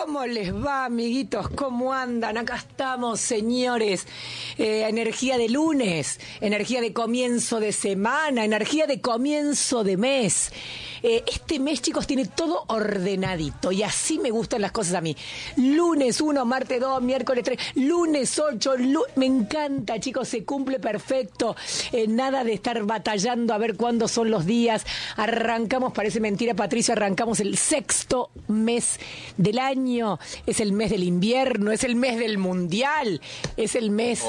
¿Cómo les va, amiguitos? ¿Cómo andan? Acá estamos, señores. Energía de lunes, energía de comienzo de semana, energía de comienzo de mes. Este mes, chicos, tiene todo ordenadito y así me gustan las cosas a mí. Lunes 1, martes 2, miércoles 3, lunes 8, me encanta, chicos, se cumple perfecto. Nada de estar batallando a ver cuándo son los días. Arrancamos, parece mentira, Patricio, arrancamos el sexto mes del año. Es el mes del invierno, es el mes del mundial, es el mes...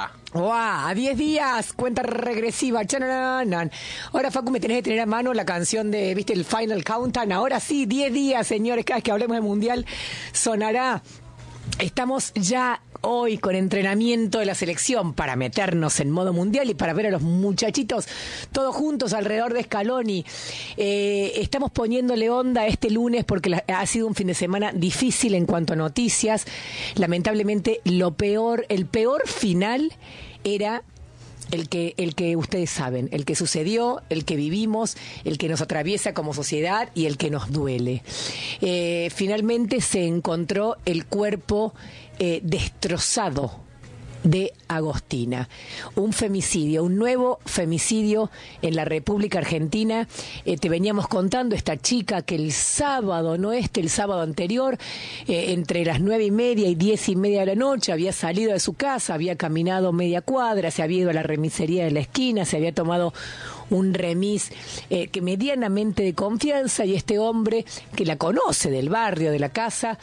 A 10 días, cuenta regresiva. Chanananan. Ahora, Facu, me tenés que tener a mano la canción de, ¿viste? El Final Countdown. Ahora sí, 10 días, señores. Cada vez que hablemos de mundial sonará. Estamos ya hoy con entrenamiento de la selección para meternos en modo mundial y para ver a los muchachitos todos juntos alrededor de Scaloni. Estamos poniéndole onda este lunes porque ha sido un fin de semana difícil en cuanto a noticias. Lamentablemente, el peor final era el que ustedes saben, el que sucedió, el que vivimos, el que nos atraviesa como sociedad y el que nos duele. Finalmente se encontró el cuerpo destrozado de Agostina. Un femicidio, un nuevo femicidio en la República Argentina. Te veníamos contando esta chica que el sábado anterior, entre las 9:30 y 10:30 de la noche, había salido de su casa, había caminado media cuadra, se había ido a la remisería de la esquina, se había tomado un remis que medianamente de confianza, y este hombre que la conoce del barrio, de la casa,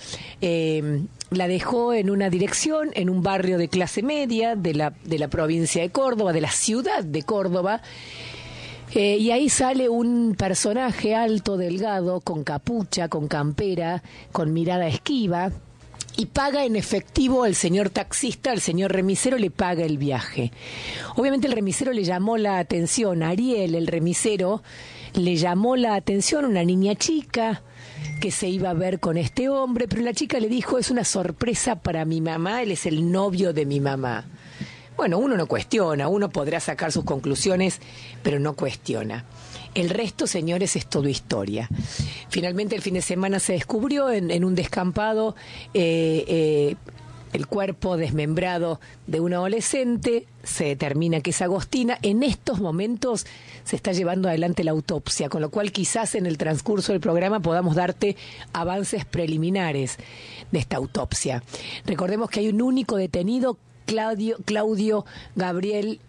la dejó en una dirección, en un barrio de clase media de la provincia de Córdoba, de la ciudad de Córdoba, y ahí sale un personaje alto, delgado, con capucha, con campera, con mirada esquiva, y paga en efectivo al señor taxista, al señor remisero, le paga el viaje. Obviamente el remisero le llamó la atención, Ariel, el remisero, le llamó la atención una niña chica que se iba a ver con este hombre, pero la chica le dijo: es una sorpresa para mi mamá, él es el novio de mi mamá. Bueno, uno no cuestiona, uno podrá sacar sus conclusiones, pero no cuestiona. El resto, señores, es todo historia. Finalmente, el fin de semana se descubrió en un descampado el cuerpo desmembrado de un adolescente. Se determina que es Agostina. En estos momentos se está llevando adelante la autopsia, con lo cual quizás en el transcurso del programa podamos darte avances preliminares de esta autopsia. Recordemos que hay un único detenido, Claudio Gabriel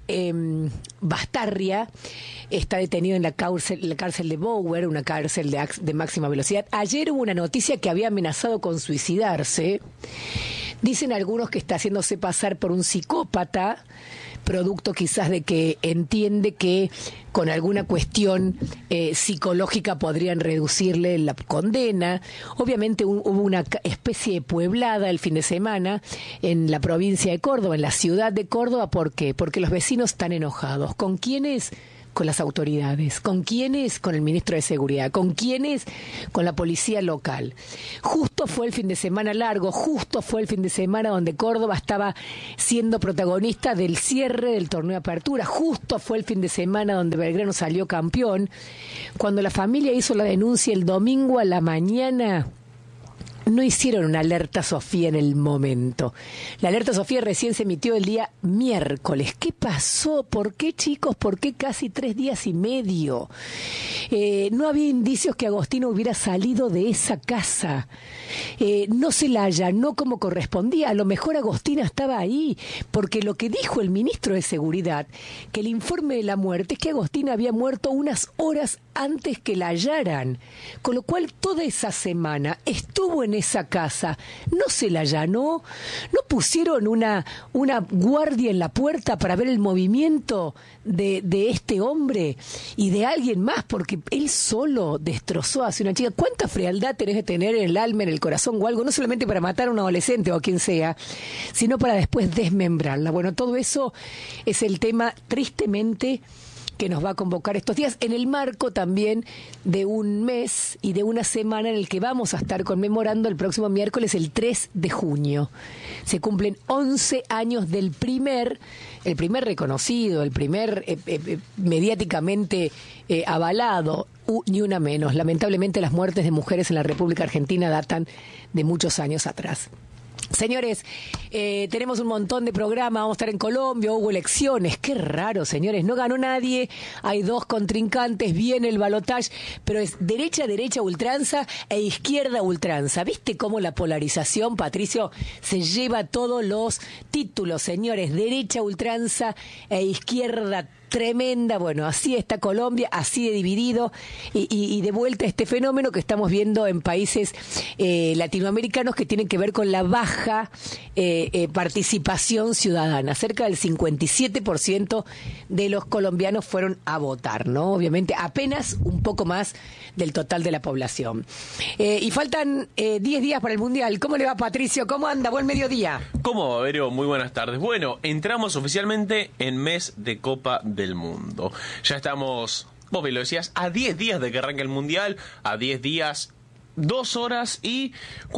Bastarria. Está detenido en la cárcel de Bower, una cárcel de máxima velocidad. Ayer hubo una noticia que había amenazado con suicidarse. Dicen algunos que está haciéndose pasar por un psicópata, producto quizás de que entiende que con alguna cuestión psicológica podrían reducirle la condena. Obviamente hubo una especie de pueblada el fin de semana en la provincia de Córdoba, en la ciudad de Córdoba. ¿Por qué? Porque los vecinos están enojados. ¿Con quiénes? Con las autoridades. ¿Con quiénes? Con el ministro de Seguridad. ¿Con quiénes? Con la policía local. Justo fue el fin de semana largo, justo fue el fin de semana donde Córdoba estaba siendo protagonista del cierre del torneo de apertura, justo fue el fin de semana donde Belgrano salió campeón. Cuando la familia hizo la denuncia el domingo a la mañana, no hicieron una alerta Sofía en el momento. La alerta Sofía recién se emitió el día miércoles. ¿Qué pasó? ¿Por qué, chicos? ¿Por qué casi 3 días y medio? No había indicios que Agostina hubiera salido de esa casa. No se la allanó como correspondía. A lo mejor Agostina estaba ahí, porque lo que dijo el ministro de Seguridad, que el informe de la muerte es que Agostina había muerto unas horas antes que la hallaran. Con lo cual toda esa semana estuvo en esa casa, no se la allanó, no pusieron una guardia en la puerta para ver el movimiento de este hombre y de alguien más, porque él solo destrozó a una chica. ¿Cuánta frialdad tenés que tener en el alma, en el corazón o algo? No solamente para matar a un adolescente o a quien sea, sino para después desmembrarla. Bueno, todo eso es el tema, tristemente, que nos va a convocar estos días, en el marco también de un mes y de una semana en el que vamos a estar conmemorando el próximo miércoles, el 3 de junio. Se cumplen 11 años del primer reconocido, el primer mediáticamente avalado, ni una menos. Lamentablemente las muertes de mujeres en la República Argentina datan de muchos años atrás. Señores, tenemos un montón de programas, vamos a estar en Colombia, hubo elecciones, qué raro, señores, no ganó nadie, hay dos contrincantes, viene el balotaje, pero es derecha ultranza e izquierda ultranza. ¿Viste cómo la polarización, Patricio, se lleva todos los títulos, señores? Derecha ultranza e izquierda tremenda. Bueno, así está Colombia, así de dividido y de vuelta este fenómeno que estamos viendo en países latinoamericanos que tienen que ver con la baja participación ciudadana. Cerca del 57% de los colombianos fueron a votar, ¿no? Obviamente apenas un poco más del total de la población. Y faltan 10 días para el Mundial. ¿Cómo le va, Patricio? ¿Cómo anda? Buen mediodía. ¿Cómo va, Vero? Muy buenas tardes. Bueno, entramos oficialmente en mes de Copa del Mundo. Ya estamos, vos me lo decías, a 10 días de que arranque el Mundial, a 10 días, 2 horas y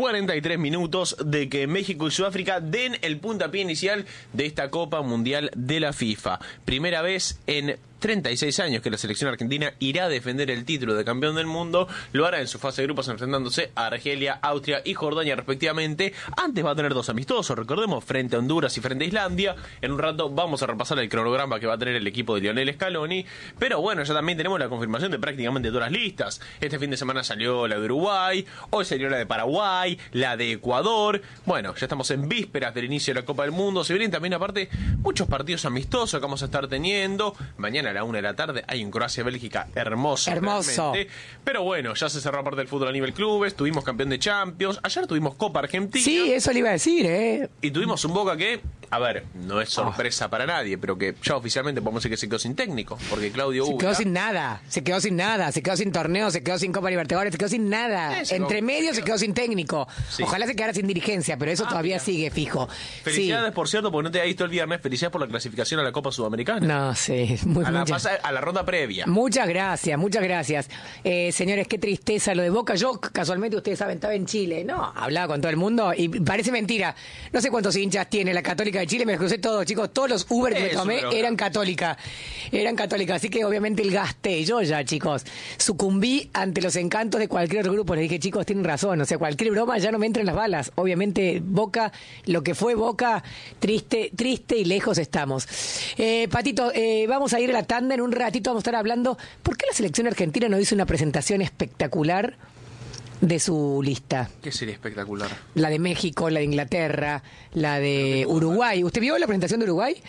43 minutos de que México y Sudáfrica den el puntapié inicial de esta Copa Mundial de la FIFA. Primera vez en 36 años que la selección argentina irá a defender el título de campeón del mundo. Lo hará en su fase de grupos enfrentándose a Argelia, Austria y Jordania respectivamente. Antes va a tener 2 amistosos, recordemos, frente a Honduras y frente a Islandia. En un rato vamos a repasar el cronograma que va a tener el equipo de Lionel Scaloni. Pero bueno, ya también tenemos la confirmación de prácticamente todas las listas. Este fin de semana salió la de Uruguay, hoy salió la de Paraguay, la de Ecuador. Bueno, ya estamos en vísperas del inicio de la Copa del Mundo. Se vienen también aparte muchos partidos amistosos que vamos a estar teniendo. Mañana a la 1 de la tarde hay un Croacia-Bélgica hermoso. Realmente. Pero bueno, ya se cerró aparte del fútbol a nivel clubes, tuvimos campeón de Champions, ayer tuvimos Copa Argentina. Sí, eso le iba a decir, Y tuvimos un Boca que, a ver, no es sorpresa para nadie, pero que ya oficialmente podemos decir que se quedó sin técnico, porque Claudio Se quedó sin nada, se quedó sin torneo, se quedó sin Copa Libertadores, se quedó sin nada. Entre medio se quedó sin técnico. Sí. Ojalá se quedara sin dirigencia, pero eso todavía sigue fijo. Felicidades, sí. Por cierto, porque no te había visto el viernes, felicidades por la clasificación a la Copa Sudamericana. No, sí, a la ronda previa. Muchas gracias, muchas gracias. Señores, qué tristeza lo de Boca. Yo, casualmente, ustedes saben, estaba en Chile, ¿no? Hablaba con todo el mundo y parece mentira. No sé cuántos hinchas tiene la Católica de Chile, me crucé todos, chicos. Todos los Uber que me tomé eran católicas. Eran católicas, así que obviamente el gasté. Yo ya, chicos, sucumbí ante los encantos de cualquier otro grupo. Les dije, chicos, tienen razón. O sea, cualquier broma ya no me entran las balas. Obviamente, Boca, lo que fue Boca, triste y lejos estamos. Patito, vamos a ir a la tanda en un ratito. Vamos a estar hablando. ¿Por qué la selección argentina no hizo una presentación espectacular de su lista? ¿Qué sería espectacular? La de México, la de Inglaterra, la de Uruguay. ¿Usted vio la presentación de Uruguay?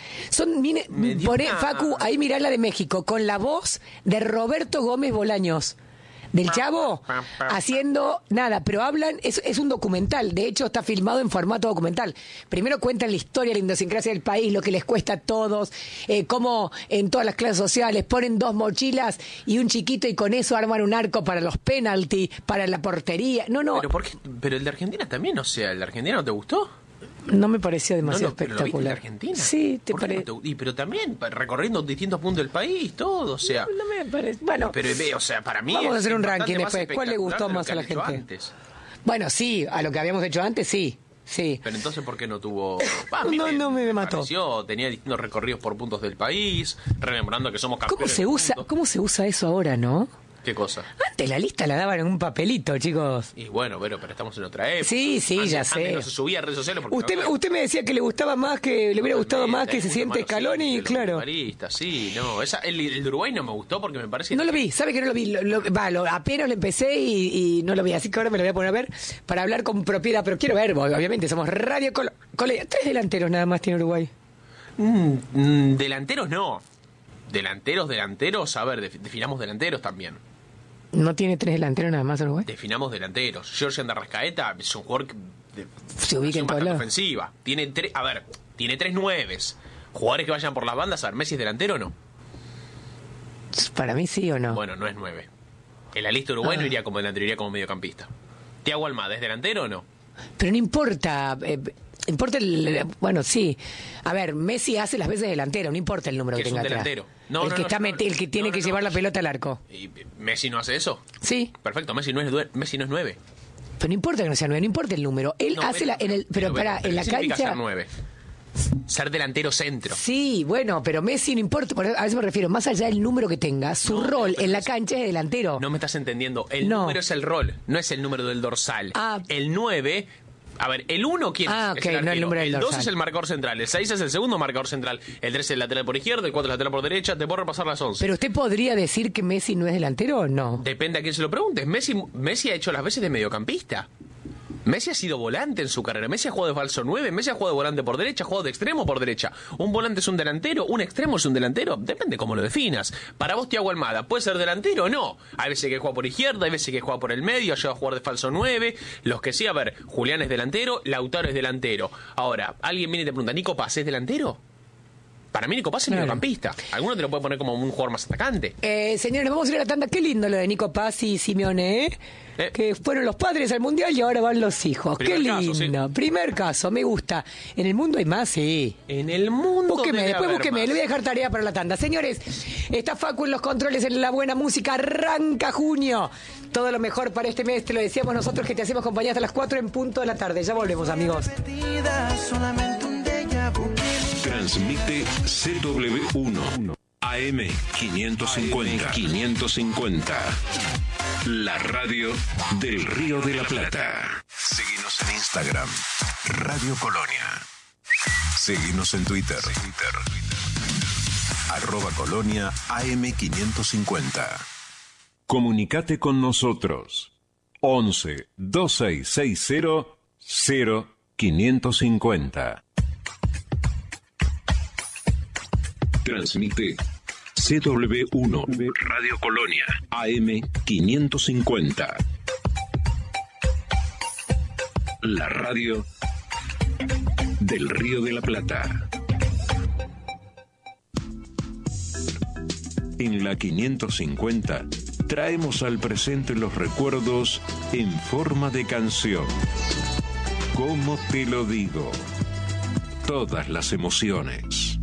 Facu, ahí mirá la de México, con la voz de Roberto Gómez Bolaños. Del Chavo, haciendo nada, pero hablan, es un documental, de hecho está filmado en formato documental. Primero cuentan la historia, la idiosincrasia del país, lo que les cuesta a todos, cómo en todas las clases sociales ponen 2 mochilas y un chiquito y con eso arman un arco para los penalti, para la portería. No. Pero el de Argentina también, o sea, ¿el de Argentina no te gustó? No me pareció demasiado espectacular. ¿Lo viste en Argentina? Sí, ¿te parece? Pero también recorriendo distintos puntos del país, todo, o sea. No me parece. Bueno, pero o sea, para mí vamos a hacer un ranking después. ¿Cuál le gustó más a la gente? Antes. Bueno, sí, a lo que habíamos hecho antes, sí. Sí. Pero entonces, ¿por qué no tuvo...? No me mató. Tenía distintos recorridos por puntos del país, rememorando que somos campeones. ¿Cómo se usa eso ahora, no? ¿Qué cosa? Antes la lista la daban en un papelito, chicos. Y bueno, pero estamos en otra época. Sí, ya sé. Antes no se subía a redes sociales porque usted me decía que le gustaba más, que le hubiera gustado más que se siente Scaloni, claro. Sí, no, el de Uruguay no me gustó porque me parece... No lo vi, ¿sabe que no lo vi? Apenas lo empecé y no lo vi, así que ahora me lo voy a poner a ver para hablar con propiedad, pero quiero ver, obviamente, somos Radio Colega. 3 delanteros nada más tiene Uruguay. Delanteros no. Delanteros, a ver, definamos delanteros también. ¿No tiene 3 delanteros nada más Uruguay? Definamos delanteros. Georgian de Arrascaeta es un jugador se ubica en toda la ofensiva. Tiene 3 nueves. Jugadores que vayan por las bandas, a ver, ¿Messi es delantero o no? Para mí sí o no. Bueno, no es 9. En la lista Uruguay no iría como delantero, iría como mediocampista. ¿Thiago Almada es delantero o no? Pero no importa... bueno, sí. A ver, Messi hace las veces delantero, no importa el número que tenga atrás. Delantero. El que tiene que llevar la pelota al arco. ¿Y Messi no hace eso? Sí. Perfecto, Messi no es 9. Pero no importa que no sea 9, no importa el número. Él hace en la cancha. Ser 9? ser delantero centro. Sí, bueno, pero Messi no importa, a eso me refiero, más allá del número que tenga, su rol en la cancha es de delantero. No me estás entendiendo, el número es el rol, no es el número del dorsal. El 9... A ver, el 1, ¿quién es? Ok, Es el no el número del dorsal. 2 es el marcador central, el 6 es el segundo marcador central, el 3 es el lateral por izquierda, el 4 es el lateral por derecha, te puedo repasar las 11. ¿Pero usted podría decir que Messi no es delantero o no? Depende a quién se lo preguntes. Messi ha hecho las veces de mediocampista. Messi ha sido volante en su carrera. Messi ha jugado de falso 9, Messi ha jugado de volante por derecha, ha jugado de extremo por derecha. Un volante es un delantero, un extremo es un delantero. Depende cómo lo definas. Para vos, Thiago Almada, ¿puede ser delantero o no? Hay veces que juega por izquierda, hay veces que juega por el medio, ha llegado a jugar de falso 9. Los que sí, a ver, Julián es delantero, Lautaro es delantero. Ahora, alguien viene y te pregunta, ¿Nico Paz es delantero? Para mí Nico Paz es mediocampista. Alguno te lo puede poner como un jugador más atacante. Señores, vamos a ir a la tanda. Qué lindo lo de Nico Paz y Simeone, que fueron los padres al Mundial y ahora van los hijos. Qué lindo. Caso, sí. Primer caso, me gusta. ¿En el mundo hay más? Sí. En el mundo después búsqueme. Más. Le voy a dejar tarea para la tanda. Señores, está Facu en los controles, en la buena música. Arranca junio. Todo lo mejor para este mes, te lo decíamos nosotros, que te hacemos compañía hasta las 4 en punto de la tarde. Ya volvemos, amigos. Transmite CW1 AM550. La radio del Río de la Plata. Seguinos en Instagram, Radio Colonia. Seguinos en Twitter. @Colonia AM550. Comunicate con nosotros. 11 2660 0550. Transmite CW1 Radio Colonia AM550. La radio del Río de la Plata. En la 550 traemos al presente los recuerdos en forma de canción. ¿Cómo te lo digo? Todas las emociones.